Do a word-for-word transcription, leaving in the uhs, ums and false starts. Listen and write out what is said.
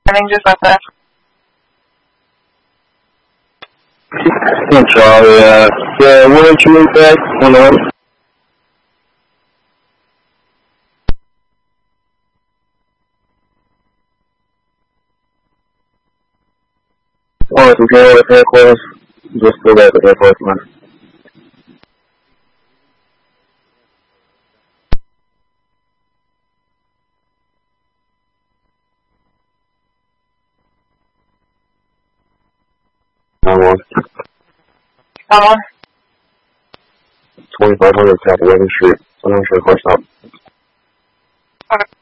Morning, just left that. Hey, Charlie. Uh, yeah, why don't you move back? Hold on. Oh, to go with headquarters. Just go back to headquarters, man. I'm on. I'm on. twenty-five hundred South eleventh Street. I'm not sure if I stop. Okay.